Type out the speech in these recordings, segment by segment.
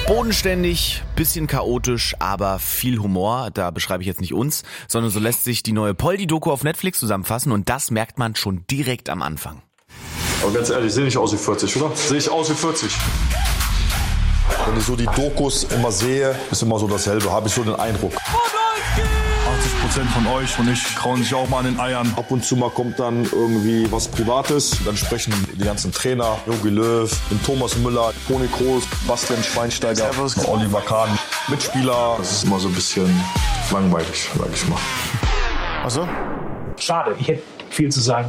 Bodenständig, bisschen chaotisch, aber viel Humor. Da beschreibe ich jetzt nicht uns, sondern so lässt sich die neue Poldi-Doku auf Netflix zusammenfassen und das merkt man schon direkt am Anfang. Aber ganz ehrlich, ich sehe nicht aus wie 40, oder? Sehe ich aus wie 40? Wenn ich so die Dokus immer sehe, ist immer so dasselbe, habe ich so den Eindruck. 80% von euch und ich krauen sich auch mal an den Eiern. Ab und zu mal kommt dann irgendwie was Privates. Dann sprechen die ganzen Trainer, Jogi Löw, Thomas Müller, Toni Kroos, Bastian Schweinsteiger, Oliver Kahn, Mitspieler. Das ist immer so ein bisschen langweilig, sag ich mal. Also? Schade, ich hätte viel zu sagen.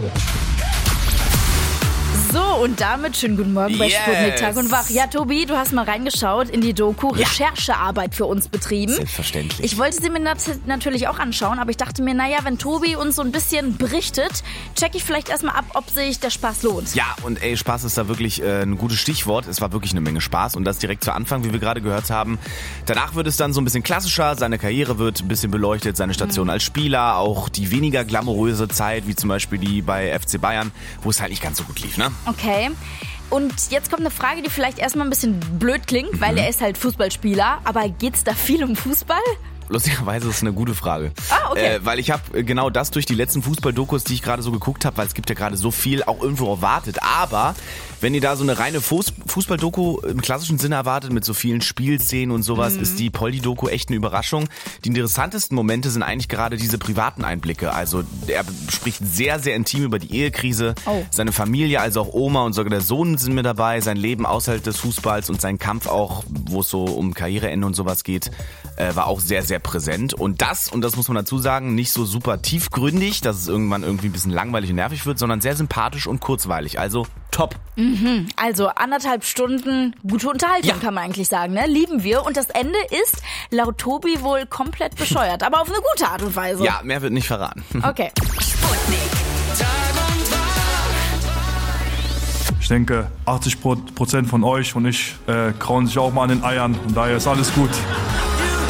So, und damit schönen guten Morgen bei Sputnik Tag und Wach. Ja, Tobi, du hast mal reingeschaut in die Doku, Recherchearbeit für uns betrieben. Selbstverständlich. Ich wollte sie mir natürlich auch anschauen, aber ich dachte mir, naja, wenn Tobi uns so ein bisschen berichtet, check ich vielleicht erstmal ab, ob sich der Spaß lohnt. Ja, und Spaß ist da wirklich ein gutes Stichwort. Es war wirklich eine Menge Spaß und das direkt zu Anfang, wie wir gerade gehört haben. Danach wird es dann so ein bisschen klassischer, seine Karriere wird ein bisschen beleuchtet, seine Station als Spieler, auch die weniger glamouröse Zeit, wie zum Beispiel die bei FC Bayern, wo es halt nicht ganz so gut lief, ne? Okay. Und jetzt kommt eine Frage, die vielleicht erstmal ein bisschen blöd klingt, weil er ist halt Fußballspieler. Aber geht's da viel um Fußball? Lustigerweise ist es eine gute Frage. Okay. Weil ich habe genau das durch die letzten Fußball-Dokus, die ich gerade so geguckt habe, weil es gibt ja gerade so viel, auch irgendwo erwartet. Aber wenn ihr da so eine reine Fußball-Doku im klassischen Sinne erwartet, mit so vielen Spielszenen und sowas, ist die Poldi-Doku echt eine Überraschung. Die interessantesten Momente sind eigentlich gerade diese privaten Einblicke. Also er spricht sehr, sehr intim über die Ehekrise, seine Familie, also auch Oma und sogar der Sohn sind mit dabei, sein Leben außerhalb des Fußballs und sein Kampf auch, wo es so um Karriereende und sowas geht, war auch sehr, sehr präsent. Und das muss man dazu sagen, nicht so super tiefgründig, dass es irgendwann irgendwie ein bisschen langweilig und nervig wird, sondern sehr sympathisch und kurzweilig. Also top. Also 1,5 Stunden gute Unterhaltung, kann man eigentlich sagen, ne? Lieben wir. Und das Ende ist laut Tobi wohl komplett bescheuert, aber auf eine gute Art und Weise. Ja, mehr wird nicht verraten. Okay. Sputnik. Tag und Wach. Ich denke, 80% von euch und ich krauen sich auch mal an den Eiern und daher ist alles gut.